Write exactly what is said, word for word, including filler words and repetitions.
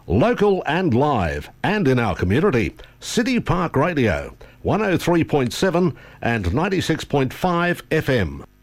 Local and live, and in our community. City Park Radio, one oh three point seven and ninety-six point five F M.